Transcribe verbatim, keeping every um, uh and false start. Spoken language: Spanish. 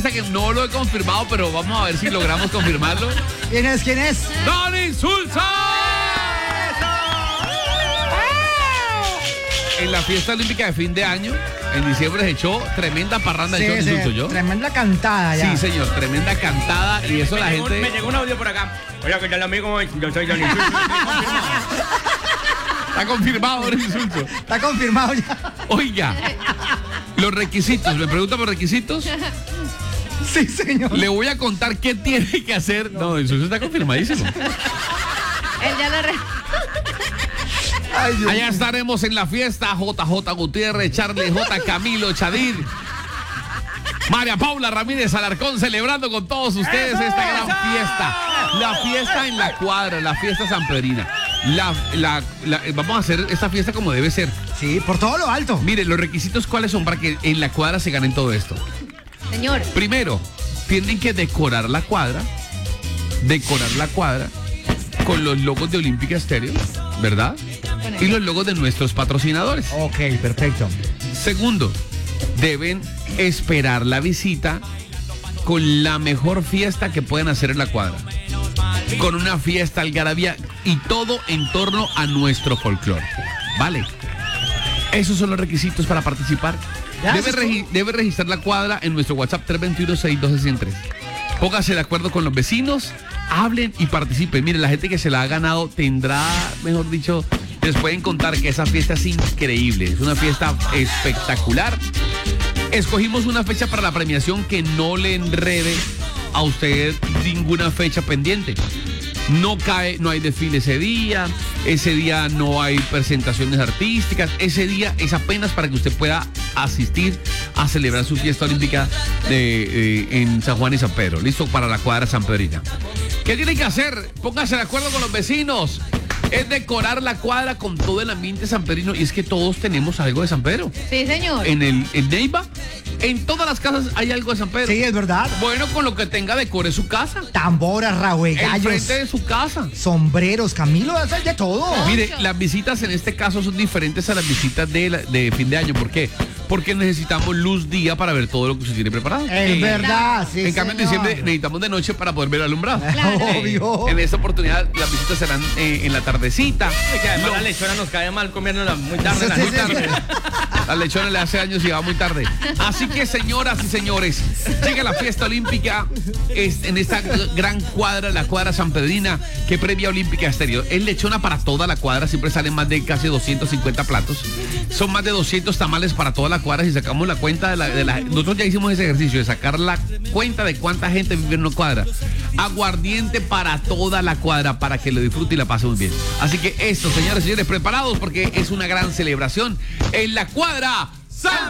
Que no lo he confirmado, pero vamos a ver si logramos confirmarlo. ¿Quién es? ¿Quién es? ¡Don Insulza! En la fiesta olímpica de fin de año, en diciembre se echó tremenda parranda de Sí, Don sí, Insulzo, ¿yo? tremenda cantada ya. Sí, señor, tremenda cantada y eso me la llegó, gente... Me llegó un audio por acá. Oiga, que tal amigo, yo soy Don Insulzo. Está confirmado, Don Insulzo. Está confirmado ya. Oiga, los requisitos, me pregunta por requisitos. Sí, señor. Le voy a contar qué tiene que hacer. No, Don Insulzo está confirmadísimo. Él ya lo re... Ay, Dios Allá mío. estaremos en la fiesta. J J Gutiérrez, Charlie J, Camilo, Chadir, María Paula Ramírez Alarcón, celebrando con todos ustedes esta gran fiesta. La fiesta en la cuadra, la fiesta sanpedrina. La, la, la, vamos a hacer esta fiesta como debe ser. Sí, por todo lo alto. Mire, los requisitos cuáles son para que en la cuadra se ganen todo esto. Señor. Primero, tienen que decorar la cuadra, decorar la cuadra con los logos de Olímpica Estéreo, ¿verdad? Y los logos de nuestros patrocinadores. Ok, perfecto. Segundo, deben esperar la visita con la mejor fiesta que pueden hacer en la cuadra. Con una fiesta algarabía y todo en torno a nuestro folclore. ¿Vale? Esos son los requisitos para participar. Debe, regi- debe registrar la cuadra en nuestro WhatsApp tres dos uno, seis uno dos, uno cero tres. Póngase de acuerdo con los vecinos, hablen y participen. Miren, la gente que se la ha ganado tendrá, mejor dicho, les pueden contar que esa fiesta es increíble. Es una fiesta espectacular. Escogimos una fecha para la premiación que no le enrede a usted ninguna fecha pendiente. No cae, no hay desfile ese día, ese día no hay presentaciones artísticas, ese día es apenas para que usted pueda asistir a celebrar su fiesta olímpica de, de, en San Juan y San Pedro, listo para la cuadra sanpedrina. ¿Qué tiene que hacer? Póngase de acuerdo con los vecinos. Es decorar la cuadra con todo el ambiente sanpedrino y es que todos tenemos algo de San Pedro. Sí, señor. En el en Neiva, en todas las casas hay algo de San Pedro. Sí, es verdad. Bueno, con lo que tenga decore su casa. Tamboras, rabo de El gallos, frente de su casa. sombreros, Camilo, eso hay de todo. Mire, las visitas en este caso son diferentes a las visitas de, la- de fin de año. ¿Por qué? Porque necesitamos luz día para ver todo lo que se tiene preparado. Es Eh, verdad, sí, en cambio, en señor. diciembre necesitamos de noche para poder ver alumbrado. Claro. Obvio. En esta oportunidad las visitas serán eh, en la tardecita. Que además Lo- la lechona nos cae mal comiéndola muy tarde. en la Sí, noche. sí, sí. La lechona le hace años y va muy tarde. Así que, señoras y señores, llega la fiesta olímpica es, en esta g- gran cuadra, la cuadra sanpedrina, que previa olímpica Estéreo. Es lechona para toda la cuadra, siempre salen más de casi doscientos cincuenta platos. Son más de doscientos tamales para toda la cuadra. Si sacamos la cuenta de la, de la... Nosotros ya hicimos ese ejercicio de sacar la cuenta de cuánta gente vive en una cuadra. Aguardiente para toda la cuadra, para que lo disfrute y la pase muy bien. Así que esto, señores y señores, preparados porque es una gran celebración en la cuadra San